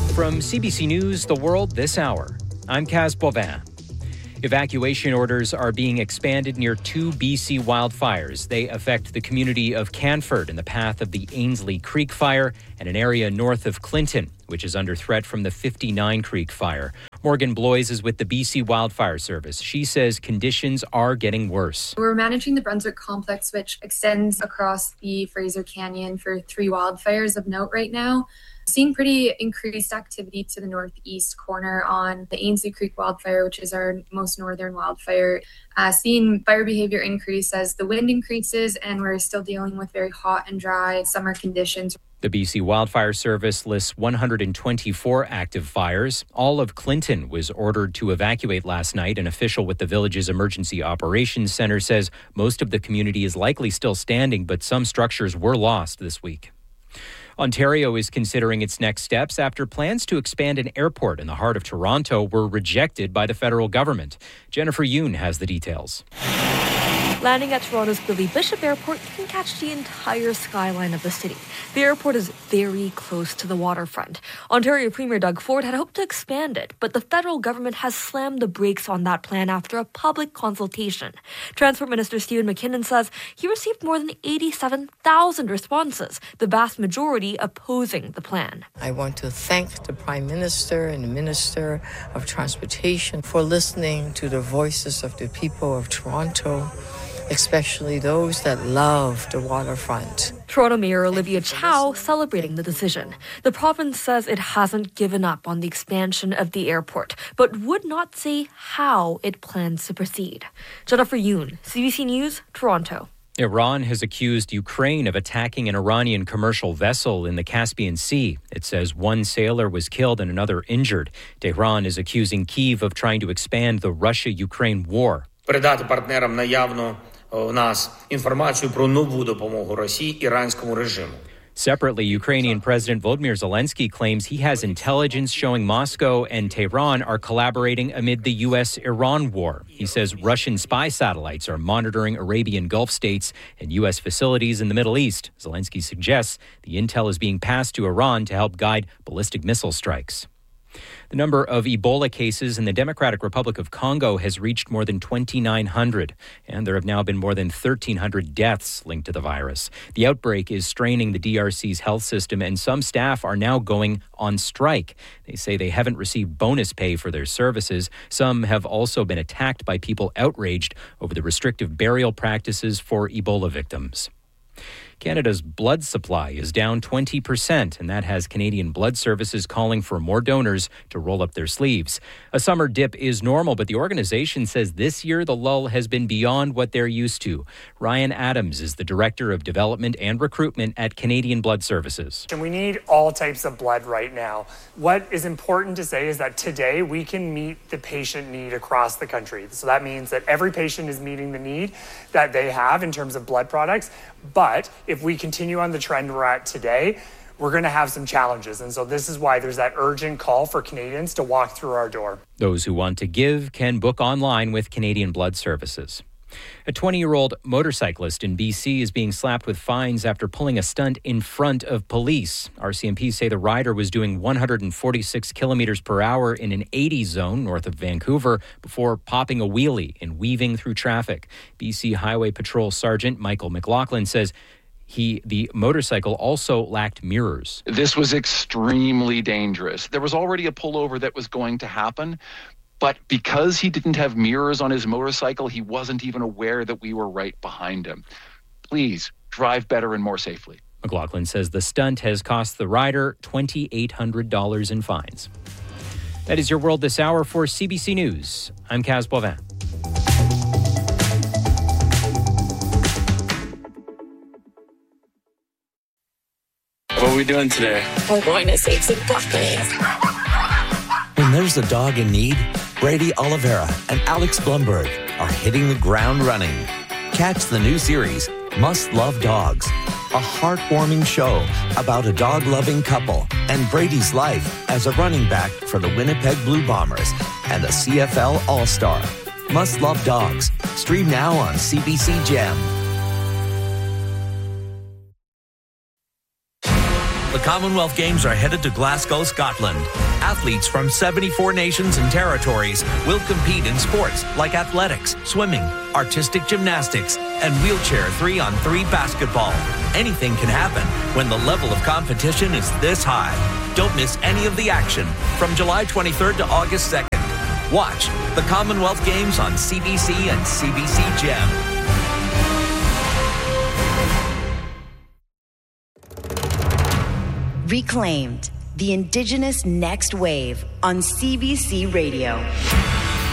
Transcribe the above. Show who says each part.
Speaker 1: From CBC News, The World This Hour, I'm Kaz Bovin. Evacuation orders are being expanded near two BC wildfires. They affect the community of Canford in the path of the Ainslie Creek fire and an area north of Clinton, which is under threat from the 59 Creek fire. Morgan Bloys is with the BC Wildfire Service. She says conditions are getting worse.
Speaker 2: We're managing the Brunswick Complex, which extends across the Fraser Canyon for 3 wildfires of note right now. Seeing pretty increased activity to the northeast corner on the Ainslie Creek wildfire, which is our most northern wildfire. Seeing fire behavior increase as the wind increases, and we're still dealing with very hot and dry summer conditions.
Speaker 1: The BC Wildfire Service lists 124 active fires. All of Clinton was ordered to evacuate last night. An official with the village's Emergency Operations Center says most of the community is likely still standing, but some structures were lost this week. Ontario is considering its next steps after plans to expand an airport in the heart of Toronto were rejected by the federal government. Jennifer Yoon has the details.
Speaker 3: Landing at Toronto's Billy Bishop Airport, you can catch the entire skyline of the city. The airport is very close to the waterfront. Ontario Premier Doug Ford had hoped to expand it, but the federal government has slammed the brakes on that plan after a public consultation. Transport Minister Stephen McKinnon says he received more than 87,000 responses, the vast majority opposing the plan.
Speaker 4: I want to thank the Prime Minister and the Minister of Transportation for listening to the voices of the people of Toronto, especially those that love the waterfront.
Speaker 3: Toronto Mayor Olivia Chow celebrating the decision. The province says it hasn't given up on the expansion of the airport, but would not say how it plans to proceed. Jennifer Yoon, CBC News, Toronto.
Speaker 1: Iran has accused Ukraine of attacking an Iranian commercial vessel in the Caspian Sea. It says one sailor was killed and another injured. Tehran is accusing Kyiv of trying to expand the Russia-Ukraine war.
Speaker 5: Передати партнерам наявну у нас інформацію про нову допомогу Росії іранському режиму.
Speaker 1: Separately, Ukrainian President Volodymyr Zelensky claims he has intelligence showing Moscow and Tehran are collaborating amid the U.S.-Iran war. He says Russian spy satellites are monitoring Arabian Gulf states and U.S. facilities in the Middle East. Zelensky suggests the intel is being passed to Iran to help guide ballistic missile strikes. The number of Ebola cases in the Democratic Republic of Congo has reached more than 2,900, and there have now been more than 1,300 deaths linked to the virus. The outbreak is straining the DRC's health system, and some staff are now going on strike. They say they haven't received bonus pay for their services. Some have also been attacked by people outraged over the restrictive burial practices for Ebola victims. Canada's blood supply is down 20%, and that has Canadian Blood Services calling for more donors to roll up their sleeves. A summer dip is normal, but the organization says this year the lull has been beyond what they're used to. Ryan Adams is the Director of Development and Recruitment at Canadian Blood Services.
Speaker 6: And we need all types of blood right now. What is important to say is that today we can meet the patient need across the country. So that means that every patient is meeting the need that they have in terms of blood products. But if we continue on the trend we're at today, we're going to have some challenges. And so this is why there's that urgent call for Canadians to walk through our door.
Speaker 1: Those who want to give can book online with Canadian Blood Services. A 20-year-old motorcyclist in BC is being slapped with fines after pulling a stunt in front of police. RCMP say the rider was doing 146 kilometers per hour in an 80 zone north of Vancouver before popping a wheelie and weaving through traffic. BC Highway Patrol Sergeant Michael McLaughlin says the motorcycle also lacked mirrors.
Speaker 7: This was extremely dangerous. There was already a pullover that was going to happen. But because he didn't have mirrors on his motorcycle, he wasn't even aware that we were right behind him. Please drive better and more safely.
Speaker 1: McLaughlin says the stunt has cost the rider $2,800 in fines. That is your World This Hour for CBC News. I'm Kaz Bovin.
Speaker 8: What are we doing today?
Speaker 9: We're going to save some puppies.
Speaker 10: When there's a dog in need, Brady Oliveira and Alex Blumberg are hitting the ground running. Catch the new series, Must Love Dogs, a heartwarming show about a dog-loving couple and Brady's life as a running back for the Winnipeg Blue Bombers and the CFL All-Star. Must Love Dogs. Stream now on CBC Gem. The Commonwealth Games are headed to Glasgow, Scotland. Athletes from 74 nations and territories will compete in sports like athletics, swimming, artistic gymnastics, and wheelchair 3-on-3 basketball. Anything can happen when the level of competition is this high. Don't miss any of the action from July 23rd to August 2nd. Watch the Commonwealth Games on CBC and CBC Gem.
Speaker 11: Reclaimed, the Indigenous Next Wave on CBC Radio.